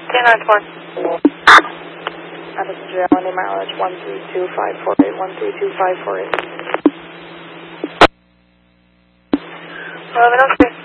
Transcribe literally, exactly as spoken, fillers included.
ten nine four. Addison J L, mileage one three two five four eight, one three two five four eight. eleven oh three.